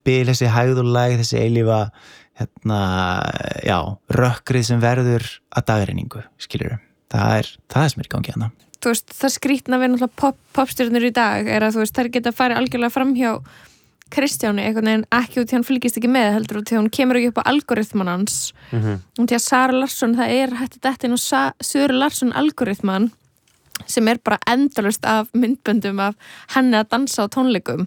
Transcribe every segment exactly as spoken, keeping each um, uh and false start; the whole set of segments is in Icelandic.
bil, þessi hægð og lægð, þessi eilífa hérna, já, rökkrið sem verður að dagrenningu, skilur það er, það er sem er í gangi hana. Þú veist, það skrýtna við náttúrulega pop, popstjörnur í dag er að þú veist, þær geta farið algjörlega framhjá Kristjáni, einhvern veginn ekki út í hann fylgist ekki með heldur út í hann kemur ekki upp á algoritman hans mm-hmm. og því að Sara Larsson, það er hætti dætt inn á Sa- Söru Larsson algoritman sem er bara endalaust af myndböndum af henni að dansa á tónleikum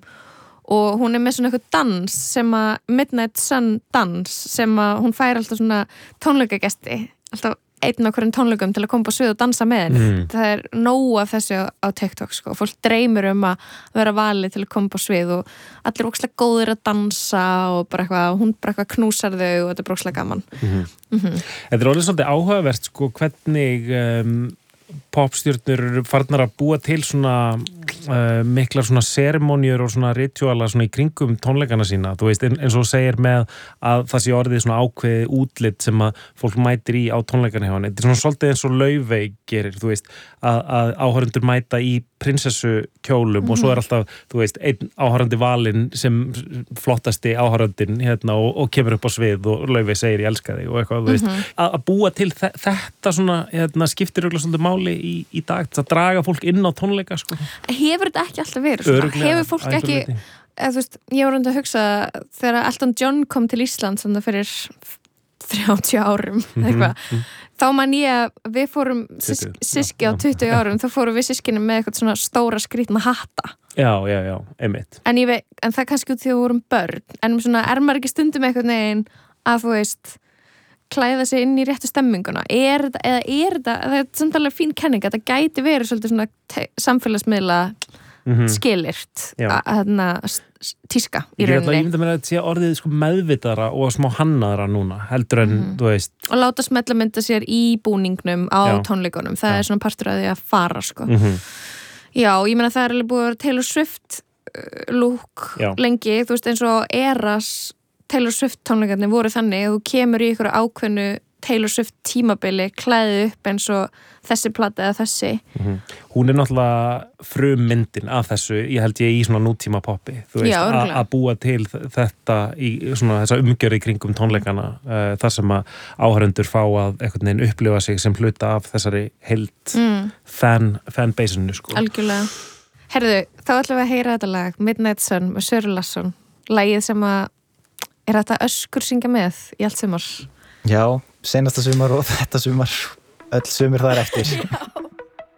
og hún er með svona eitthvað dans sem að Midnight Sun dans sem að hún fær alltaf svona tónleikagesti alltaf einn á hverjum tónleikum til að koma á svið og dansa með henni. Mm. Það er nóg af þessu á TikTok sko. Fólk dreymir um að vera valið til að koma á svið og allir ókslega góðir að dansa og bara eitthvað, hún bara eitthvað knúsar þau og þetta er ókslega gaman. Mm-hmm. Mm-hmm. Þetta er alveg svolítið áhugavert sko hvernig um, popstjörnur eru farnar að búa til svona uh, miklar svona seremóniur og svona rituala svona í kringum tónleikana sína, þú veist, eins og segir með að það sé orðið svona ákveðið útlit sem að fólk mætir í á tónleikana hjá hann, þetta er svona svolítið eins og Laufey gerir, þú veist, að, að áhorfendur mæta í prinsessu kjólum mm-hmm. og svo er alltaf, þú veist, einn áhorfandi valinn sem flottasti áhorfandinn hérna og, og kemur upp á svið og Laufey segir ég elska þig og eitthvað, þú veist, mm-hmm. að, að búa til þe- þetta svona, hérna, skiptir örugglega svolítið máli í, í dag, að draga fólk inn á tónleika, sko. Hefur þetta ekki alltaf verið svona? Örugglega, Hefur fólk að ekki, einhverju leyti. eða þú veist, ég var reynd að hugsa þegar Elton John kom til Ísland sem það fyrir þrjátíu árum eitthvað, mm-hmm. þá man ég að við fórum sísk, síski á tuttugu árum, þá fórum við sískinu með eitthvað svona stóra skrýtna hatta. Já, já, já, einmitt. En, ég veit, en það er kannski út því að við vorum börn, en svona er maður ekki stundum eitthvað neginn að þú veist klæða sig inn í réttu stemminguna er þetta, eða er þetta, það er samt alveg fín kenning að þetta gæti verið svolítið svona te- samfélagsmiðla mm-hmm. skilyrt hérna tíska í Ég ætla að rauninni ímynda mér að þetta sé orðið sko meðvitaðra og smá hannaðra núna heldur en, Mhm. þú veist og láta smella mynda sér í búningnum á Já. tónleikunum, það Já. er svona partur af því að fara sko. mm-hmm. Já, ég meina það er alveg búið að vera Taylor Swift uh, look Já. lengi, þú veist eins og Eras Taylor Swift tónleikarnir voru þannig að þú kemur í ykkur ákveðnu Taylor Swift tímabili, klæði upp eins og þessi plata eða þessi Mm-hmm. Hún er náttúrulega frummyndin af þessu, ég held ég í svona nútíma poppi, þú veist, Já, að örugglega. að búa til þetta í svona þessa umgjörð í kringum tónleikana uh, þar sem að áhörundur fá að einhvern veginn upplifa sig sem hluta af þessari heild mm, fan, fanbaseinu, sko. algjörlega. Herðu, þá ætlum við að heyra þetta lag Midnight Sun með Söru Larsson, lagið sem að er þetta öskur syngja með í allt sumar. Já, seinasta sumar og þetta sumar öll sumur þar eftir. Já.